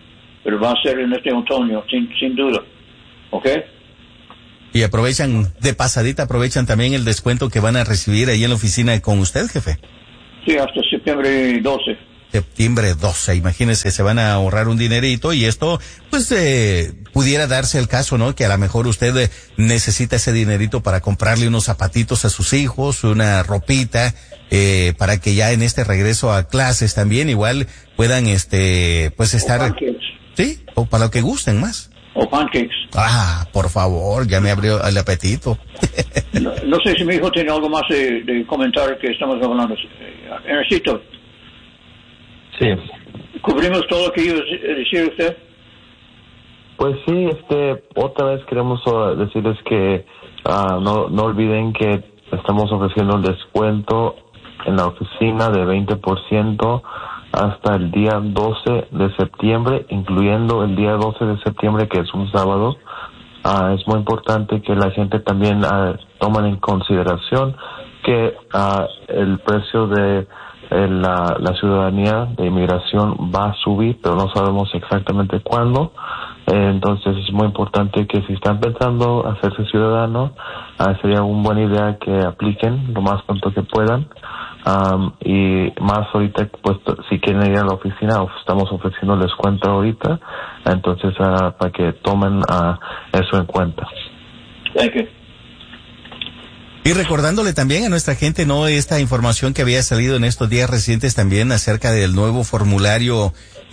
pero va a ser en este otoño, sin duda. ¿Ok? Y aprovechan, de pasadita, aprovechan también el descuento que van a recibir ahí en la oficina con usted, jefe. Sí, hasta septiembre 12. Septiembre 12, imagínense, se van a ahorrar un dinerito y esto, pues, pudiera darse el caso, ¿no? Que a lo mejor usted necesita ese dinerito para comprarle unos zapatitos a sus hijos, una ropita, para que ya en este regreso a clases también igual puedan, pues estar... O pancakes. Sí, o para lo que gusten más. O pancakes. Ah, por favor, ya me abrió el apetito. No sé si mi hijo tiene algo más de comentar que estamos hablando. Ernestito. Sí. ¿Cubrimos todo lo que iba a decir usted? Pues sí, otra vez queremos decirles que no olviden que estamos ofreciendo el descuento en la oficina de 20% hasta el día 12 de septiembre, incluyendo el día 12 de septiembre, que es un sábado. Es muy importante que la gente también tomen en consideración que el precio de la ciudadanía de inmigración va a subir, pero no sabemos exactamente cuándo. Entonces es muy importante que si están pensando hacerse ciudadano, sería una buena idea que apliquen lo más pronto que puedan. Y más ahorita, pues, si quieren ir a la oficina, estamos ofreciendo el descuento ahorita, entonces para que tomen eso en cuenta. Thank you. Y recordándole también a nuestra gente, ¿no? Esta información que había salido en estos días recientes también acerca del nuevo formulario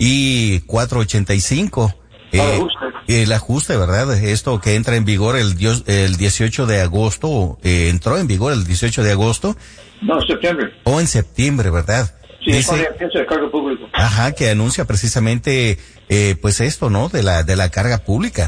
I-485. El ajuste, ¿verdad? Esto que entra en vigor el 18 de agosto, entró en vigor el 18 de agosto. No, septiembre. O en septiembre, ¿verdad? Sí, dice, empieza el cargo público. Ajá, que anuncia precisamente, pues esto, ¿no? De la carga pública.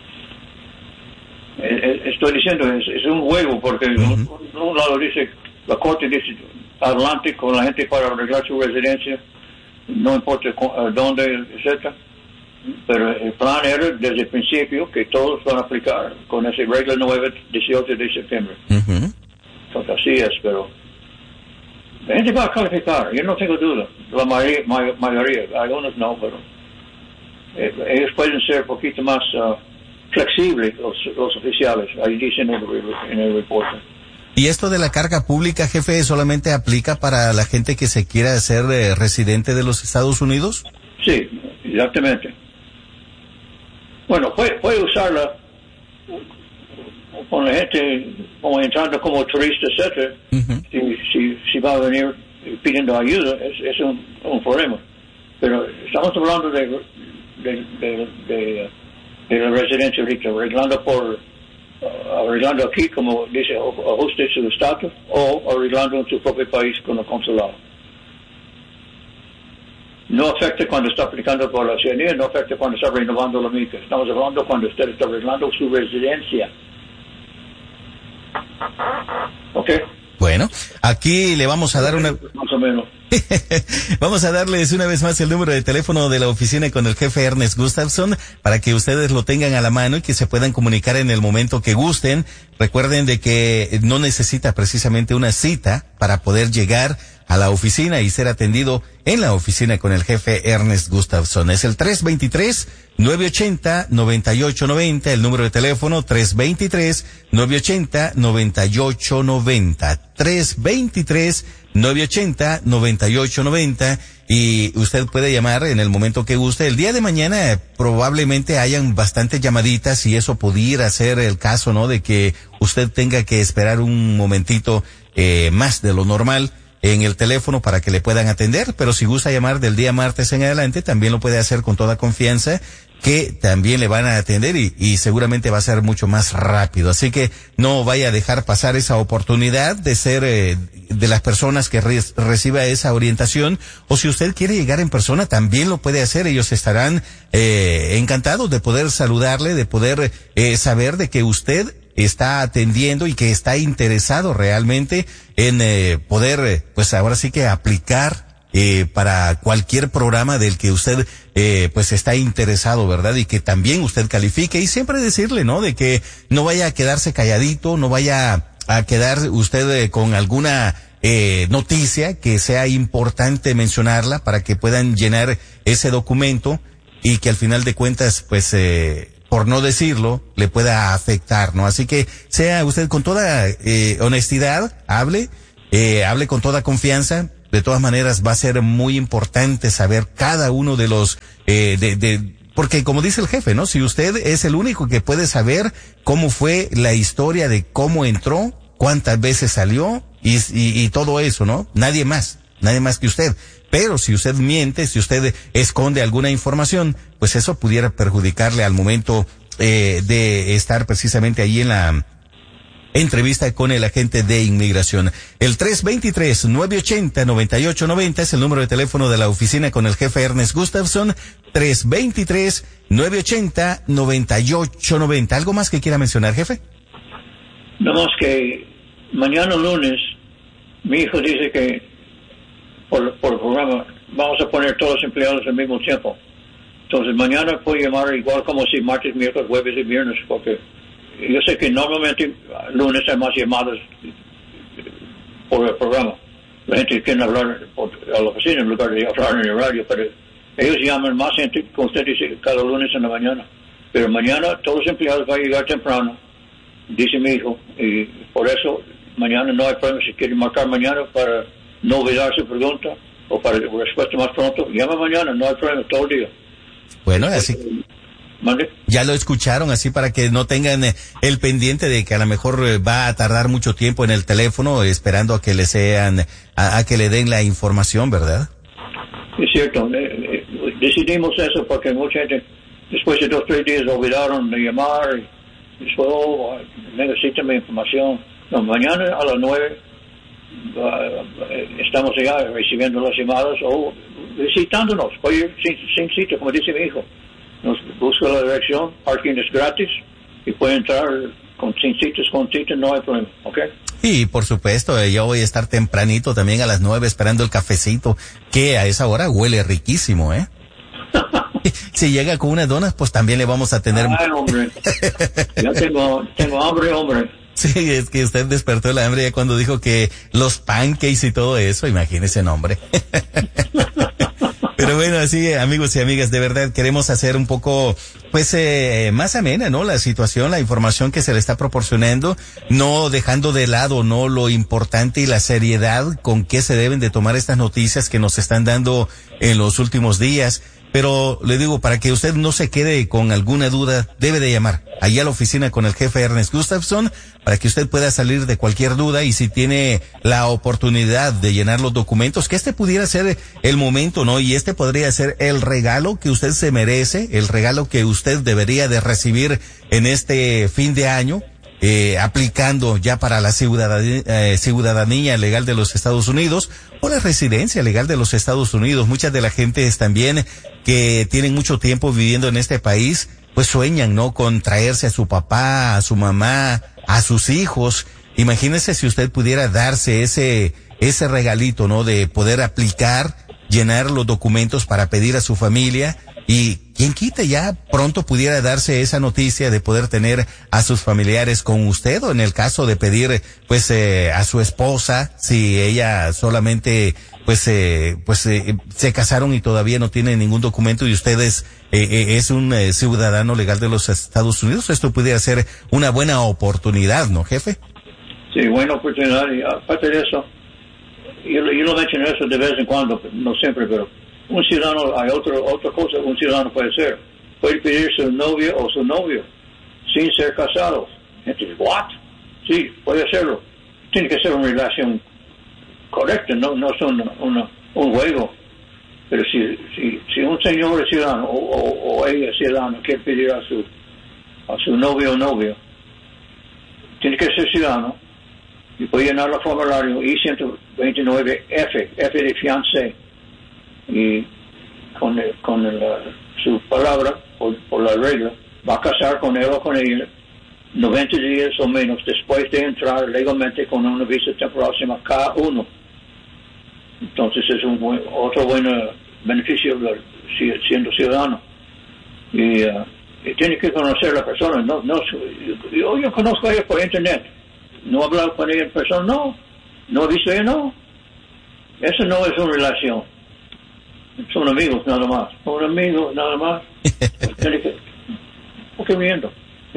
Estoy diciendo, es un juego, porque un lado dice, la corte dice, adelante con la gente para arreglar su residencia, no importa dónde, etcétera. Pero el plan era desde el principio que todos van a aplicar con esa regla 9, 18 de septiembre. Entonces así es, pero la gente va a calificar, yo no tengo duda. La mayoría, algunos no, pero ellos pueden ser un poquito más flexibles, los oficiales, ahí dicen en el reporte. ¿Y esto de la carga pública, jefe, solamente aplica para la gente que se quiera hacer residente de los Estados Unidos? Sí, exactamente. Bueno, puede usarla con la gente como entrando como turista, etcétera. Si va a venir pidiendo ayuda, es un problema. Pero estamos hablando de la residencia ahorita, arreglando aquí, como dice, ajuste su estatus, o arreglando en su propio país con el consulado. No afecta cuando está aplicando por la ciudadanía, no afecta cuando está renovando la mica. Estamos hablando cuando usted está arreglando su residencia. ¿Ok? Bueno, aquí le vamos a dar una... Más o menos. Vamos a darles una vez más el número de teléfono de la oficina con el jefe Ernest Gustafson para que ustedes lo tengan a la mano y que se puedan comunicar en el momento que gusten. Recuerden de que no necesita precisamente una cita para poder llegar a la oficina y ser atendido en la oficina con el jefe Ernest Gustafson. Es el 323-980-9890, el número de teléfono 323-980-9890, 323-980-9890, y usted puede llamar en el momento que guste. El día de mañana probablemente hayan bastantes llamaditas y eso pudiera ser el caso, ¿no? De que usted tenga que esperar un momentito más de lo normal en el teléfono para que le puedan atender, pero si gusta llamar del día martes en adelante, también lo puede hacer con toda confianza, que también le van a atender y seguramente va a ser mucho más rápido. Así que no vaya a dejar pasar esa oportunidad de ser de las personas que reciba esa orientación, o si usted quiere llegar en persona, también lo puede hacer. Ellos estarán encantados de poder saludarle, de poder saber de que usted está atendiendo y que está interesado realmente en poder, pues ahora sí que aplicar para cualquier programa del que usted pues está interesado, ¿verdad? Y que también usted califique, y siempre decirle, ¿no? De que no vaya a quedarse calladito, no vaya a quedar usted con alguna noticia que sea importante mencionarla para que puedan llenar ese documento y que al final de cuentas, pues, por no decirlo, le pueda afectar, ¿no? Así que sea usted con toda honestidad, hable con toda confianza. De todas maneras, va a ser muy importante saber cada uno de los, porque como dice el jefe, ¿no? Si usted es el único que puede saber cómo fue la historia de cómo entró, cuántas veces salió y todo eso, ¿no? Nadie más que usted. Pero si usted miente, si usted esconde alguna información, pues eso pudiera perjudicarle al momento de estar precisamente ahí en la entrevista con el agente de inmigración. El 323-980-9890 es el número de teléfono de la oficina con el jefe Ernest Gustafson. 323-980-9890. ¿Algo más que quiera mencionar, jefe? No más que mañana lunes, mi hijo dice que por el programa vamos a poner todos los empleados al mismo tiempo. Entonces mañana puedo llamar igual como si martes, miércoles, jueves y viernes, porque yo sé que normalmente lunes hay más llamadas por el programa. La gente quiere hablar a la oficina en lugar de hablar en el radio, pero ellos llaman más gente, como usted dice, cada lunes en la mañana. Pero mañana todos los empleados van a llegar temprano, dice mi hijo, y por eso mañana no hay problema. Si quieren marcar mañana para no olvidar su pregunta o para respuesta más pronto, llama mañana, no hay problema, todo el día. Bueno, así... ¿Mande? Ya lo escucharon, así para que no tengan el pendiente de que a lo mejor va a tardar mucho tiempo en el teléfono esperando a que le a que le den la información, ¿verdad? Es cierto, decidimos eso porque mucha gente después de 2 o 3 días olvidaron de llamar y después, necesitan mi información. No, mañana a las 9 estamos allá recibiendo las llamadas o visitándonos, oye, sin sitio, como dice mi hijo. Nos busca la dirección, parking es gratis y puede entrar sin citas, no hay problema, ¿ok? Y por supuesto, yo voy a estar tempranito también a las 9 esperando el cafecito, que a esa hora huele riquísimo, ¿eh? Si llega con unas donas, pues también le vamos a tener... Ay, hombre, ya tengo hambre, hombre. Sí, es que usted despertó la hambre ya cuando dijo que los pancakes y todo eso, imagínese, nombre. Pero bueno, así, amigos y amigas, de verdad queremos hacer un poco, pues, más amena, ¿no? La situación, la información que se le está proporcionando, no dejando de lado, ¿no? Lo importante y la seriedad con que se deben de tomar estas noticias que nos están dando en los últimos días. Pero le digo, para que usted no se quede con alguna duda, debe de llamar allá a la oficina con el jefe Ernest Gustafson para que usted pueda salir de cualquier duda y si tiene la oportunidad de llenar los documentos, que este pudiera ser el momento, ¿no? Y este podría ser el regalo que usted se merece, el regalo que usted debería de recibir en este fin de año. Aplicando ya para la ciudadanía legal de los Estados Unidos o la residencia legal de los Estados Unidos. Muchas de la gente también que tienen mucho tiempo viviendo en este país, pues sueñan, ¿no? Con traerse a su papá, a su mamá, a sus hijos. Imagínese si usted pudiera darse ese regalito, ¿no? De poder aplicar, llenar los documentos para pedir a su familia. Y quien quite ya pronto pudiera darse esa noticia de poder tener a sus familiares con usted, o en el caso de pedir pues a su esposa, si ella solamente se casaron y todavía no tiene ningún documento y usted es un ciudadano legal de los Estados Unidos, esto pudiera ser una buena oportunidad, ¿no, jefe? Sí, buena oportunidad. Y aparte de eso, yo lo menciono eso de vez en cuando, no siempre, pero un ciudadano, hay otra cosa que un ciudadano puede hacer. Puede pedir su novia o su novio sin ser casados. Gente dice, ¿what? Sí, puede hacerlo. Tiene que ser una relación correcta, no es un juego. Pero si un señor es ciudadano o ella es ciudadano quiere pedir a su novio o novio, tiene que ser ciudadano y puede llenar el formulario I-129F, F de fiancé. Y con su palabra, por la regla, va a casar con él o con ella 90 días o menos después de entrar legalmente con una visa temporal, se llama K1. Entonces es otro buen beneficio siendo ciudadano. Y tiene que conocer a la persona. Yo conozco a ella por internet. No he hablado con ella en persona, no he visto a ella, no. Eso no es una relación. son amigos nada más. ¿Por qué miento?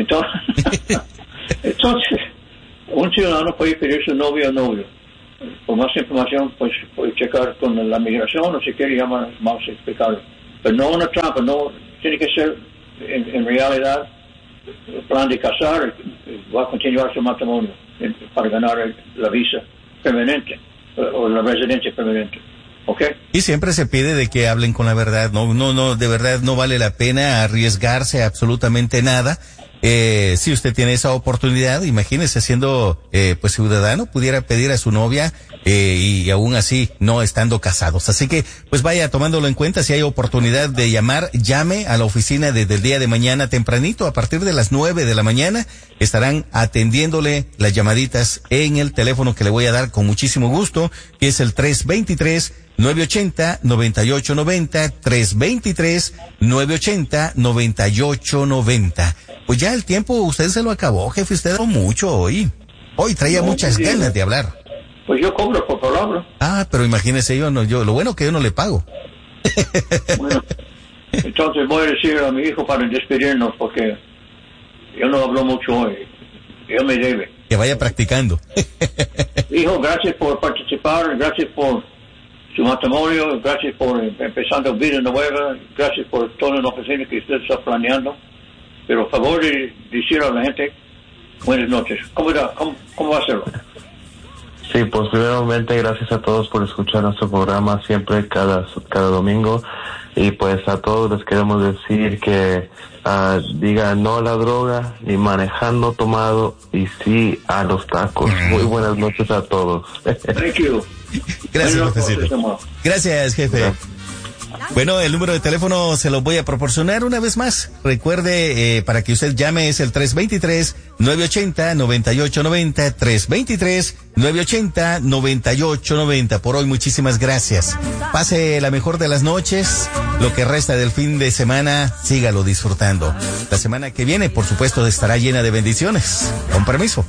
Entonces, un ciudadano puede pedir su novio o novio. Por más información, pues puede checar con la migración o si quiere llamar, vamos a explicarlo. Pero no una trampa, no tiene que ser en realidad el plan de casar, va a continuar su matrimonio para ganar la visa permanente o la residencia permanente. ¿Okay? Y siempre se pide de que hablen con la verdad, no, de verdad no vale la pena arriesgarse a absolutamente nada. Si usted tiene esa oportunidad, imagínese siendo pues ciudadano, pudiera pedir a su novia y aún así no estando casados. Así que pues vaya tomándolo en cuenta. Si hay oportunidad de llamar, llame a la oficina desde el día de mañana tempranito. A partir de las 9 de la mañana estarán atendiéndole las llamaditas en el teléfono que le voy a dar con muchísimo gusto, que es el 323-980-9890, 323-980-9890. Pues ya el tiempo usted se lo acabó, jefe, usted habló mucho hoy. Hoy traía muchas ganas de hablar. Pues yo cobro por palabra. Ah, pero imagínese yo lo bueno que yo no le pago. Bueno, entonces voy a decir a mi hijo para despedirnos porque yo no hablo mucho hoy. Él me debe. Que vaya practicando. Hijo, gracias por participar, gracias por su matrimonio, gracias por empezando vida nueva, gracias por toda la oficina que usted está planeando. Pero por favor de decir a la gente buenas noches. ¿Cómo va a hacerlo? Sí, pues primeramente gracias a todos por escuchar nuestro programa siempre cada domingo, y pues a todos les queremos decir que digan no a la droga, ni manejando tomado, y sí a los tacos. Muy buenas noches a todos. Thank you. Gracias, jefecito. Gracias, jefe. Gracias. Bueno, el número de teléfono se lo voy a proporcionar una vez más. Recuerde, para que usted llame, es el 323-980-9890, 323-980-9890. Por hoy, muchísimas gracias. Pase la mejor de las noches. Lo que resta del fin de semana, sígalo disfrutando. La semana que viene, por supuesto, estará llena de bendiciones. Con permiso.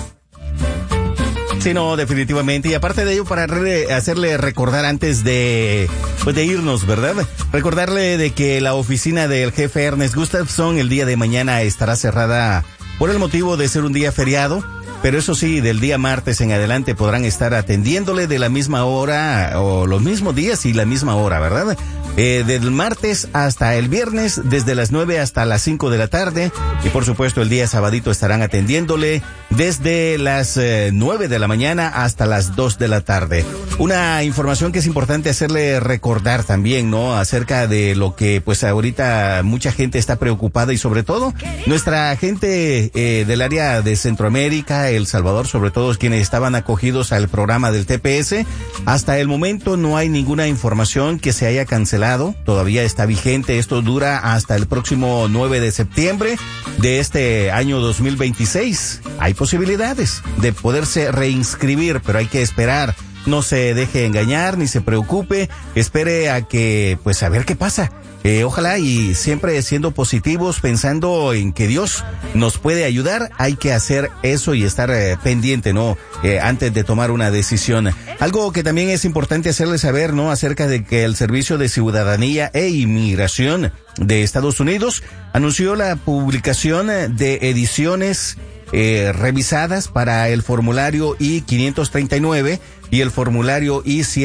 Sí, no, definitivamente. Y aparte de ello, para hacerle recordar antes de irnos, ¿verdad? Recordarle de que la oficina del jefe Ernest Gustafson el día de mañana estará cerrada por el motivo de ser un día feriado. Pero eso sí, del día martes en adelante podrán estar atendiéndole de la misma hora o los mismos días y la misma hora, ¿verdad? Del martes hasta el viernes, desde las 9 hasta las 5 de la tarde. Y por supuesto el día sabadito estarán atendiéndole desde las 9 de la mañana hasta las 2 de la tarde. Una información que es importante hacerle recordar también, ¿no? Acerca de lo que pues ahorita mucha gente está preocupada, y sobre todo nuestra gente del área de Centroamérica, El Salvador, sobre todo quienes estaban acogidos al programa del TPS. Hasta el momento no hay ninguna información que se haya cancelado. Todavía está vigente. Esto dura hasta el próximo 9 de septiembre de este año 2026. Hay posibilidades de poderse reinscribir, pero hay que esperar. No se deje engañar ni se preocupe. Espere a que, pues, a ver qué pasa. Ojalá, y siempre siendo positivos, pensando en que Dios nos puede ayudar. Hay que hacer eso y estar pendiente, ¿no? Antes de tomar una decisión. Algo que también es importante hacerle saber, ¿no? Acerca de que el Servicio de Ciudadanía e Inmigración de Estados Unidos anunció la publicación de ediciones revisadas para el formulario I-539 y el formulario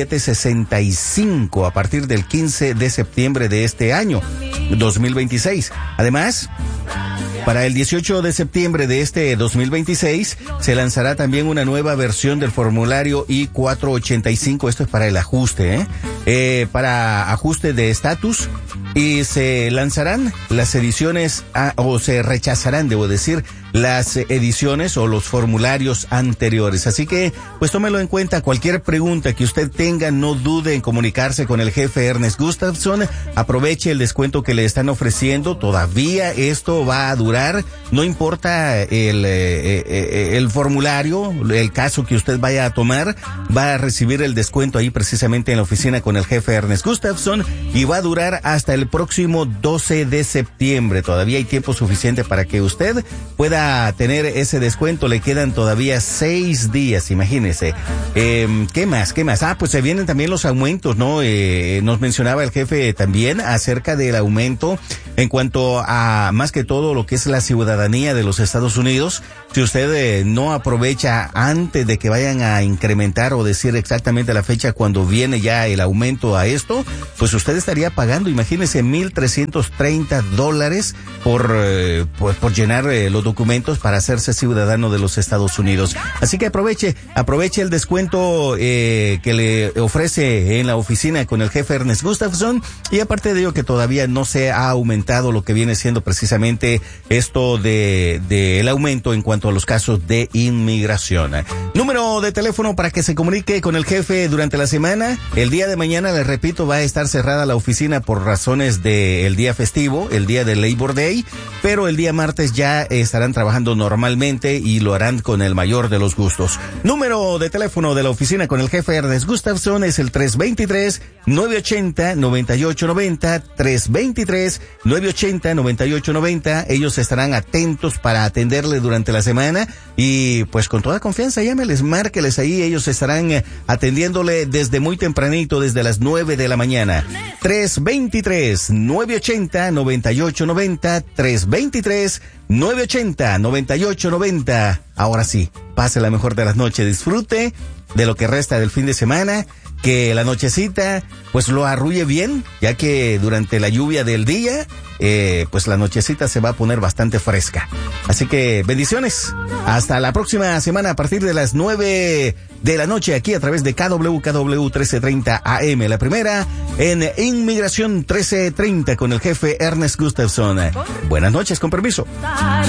I-765 a partir del 15 de septiembre de este año 2026. Además, para el 18 de septiembre de este 2026 se lanzará también una nueva versión del formulario I-485. Esto es para el ajuste, para ajuste de estatus, y se lanzarán las ediciones o se rechazarán, debo decir, las ediciones o los formularios anteriores. Así que, pues tómelo en cuenta. Cualquier pregunta que usted tenga, no dude en comunicarse con el jefe Ernest Gustafson. Aproveche el descuento que le están ofreciendo. Todavía esto va a durar. No importa el formulario, el caso que usted vaya a tomar, va a recibir el descuento ahí precisamente en la oficina con el jefe Ernest Gustafson, y va a durar hasta el próximo 12 de septiembre. Todavía hay tiempo suficiente para que usted pueda pueda tener ese descuento. Le quedan todavía 6 días, imagínese. ¿Qué más? Pues se vienen también los aumentos, ¿no? Nos mencionaba el jefe también acerca del aumento en cuanto a más que todo lo que es la ciudadanía de los Estados Unidos. Si usted no aprovecha antes de que vayan a incrementar o decir exactamente la fecha cuando viene ya el aumento a esto, pues usted estaría pagando, imagínese, $1,330 por llenar los documentos para hacerse ciudadano de los Estados Unidos. Así que aproveche el descuento que le ofrece en la oficina con el jefe Ernest Gustafson, y aparte de ello que todavía no se ha aumentado lo que viene siendo precisamente esto de el aumento en cuanto a los casos de inmigración. Número de teléfono para que se comunique con el jefe durante la semana. El día de mañana, les repito, va a estar cerrada la oficina por razones del día festivo, el día de Labor Day, pero el día martes ya estarán trabajando normalmente y lo harán con el mayor de los gustos. Número de teléfono de la oficina con el jefe Ernest Gustafson es el 323-980-9890, 323-980-9890. Ellos estarán atentos para atenderle durante la semana y pues con toda confianza llámeles, márqueles ahí, ellos estarán atendiéndole desde muy tempranito, desde las 9 de la mañana. 323-980-9890, 323-980-9890. Ahora sí, pase la mejor de las noches, disfrute de lo que resta del fin de semana, que la nochecita pues lo arrulle bien, ya que durante la lluvia del día pues la nochecita se va a poner bastante fresca. Así que bendiciones, hasta la próxima semana a partir de las 9 de la noche aquí a través de KWKW 1330 AM, la primera en Inmigración 1330 con el jefe Ernest Gustafson. Buenas noches, con permiso.